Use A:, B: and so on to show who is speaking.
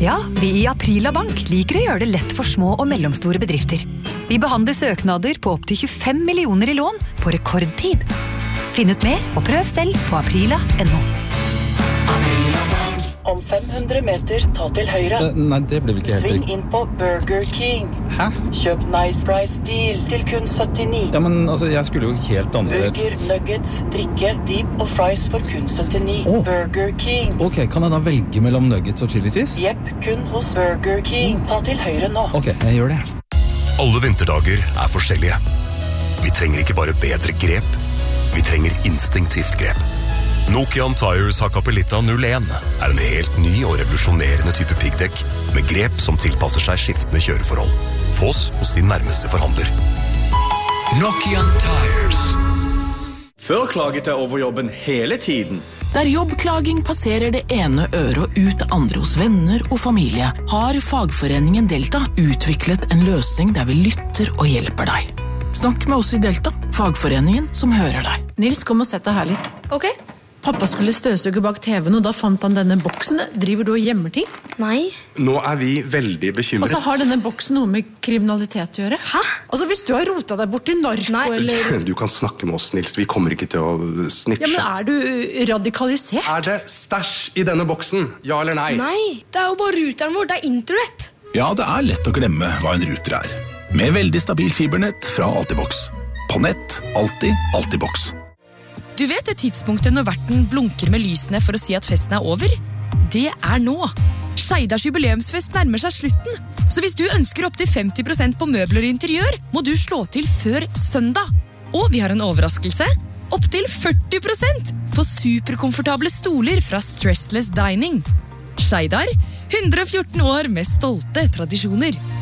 A: Ja, vi I Aprila Bank liker å gjøre det lett for små og mellomstore bedrifter. Vi behandler søknader på opp til 25 millioner I lån på rekordtid. Finn ut mer og prøv selv på aprila.no.
B: Om 500 meter, ta til høyre.
C: Nei, det ble vel ikke helt
B: Sving
C: riktig.
B: inn på Burger King.
C: Hæ?
B: Kjøp Nice Price Deal til kun 79.
C: Ja, men altså, jeg skulle jo helt andre...
B: Burger, nuggets, drikke, deep og fries for kun 79. Burger King.
C: Ok, kan jeg da velge mellom nuggets og chili cheese?
B: Jepp, kun hos Burger King. Ta til høyre nå.
C: Ok, jeg gjør det.
D: Alle vinterdager forskjellige. Vi trenger ikke bare bedre grep, vi trenger instinktivt grep. Nokian Tires Hakkapeliitta 01 en helt ny og revolusjonerende type piggdekk med grep som tilpasser seg skiftende kjøreforhold. Fås hos din nærmeste forhandler.
E: Nokian Tires. Før klaget jeg over jobben hele tiden.
F: Der jobbklaging passerer det ene øret og ut det andre hos venner og familie, har fagforeningen Delta utviklet en løsning der vi lytter og hjelper deg. Snakk med oss I Delta, fagforeningen som hører deg.
G: Nils, kom og sett deg her litt.
H: Ok.
G: Pappa skulle støvsuge bak TV-en, og da fant han denne boksen. Driver du og gjemmer ting?
H: Nei.
I: Nå vi veldig bekymret.
G: Og så har denne boksen noe med kriminalitet å gjøre.
H: Hæ?
G: Altså, hvis du har rotet deg bort til narko, eller...
I: Du kan snakke med oss, Nils. Vi kommer ikke til å snitche.
G: Ja, men du radikalisert?
I: Det stæsj I denne boksen? Ja eller nei?
H: Nei, det jo bare ruteren vår, det internett.
J: Ja, det lett å glemme hva en router Med veldig stabil fibernett fra Altibox. På nett, alltid Altibox.
K: Du vet det tidspunktet når verten blunker med lysene for å si at festen over? Det nå. Skeidars jubileumsfest nærmer seg slutten, så hvis du ønsker opp til 50% på møbler og interiør, må du slå til før søndag. Og vi har en overraskelse. Opp til 40% på superkomfortable stoler fra Stressless Dining. Skeidar, 114 år med stolte tradisjoner.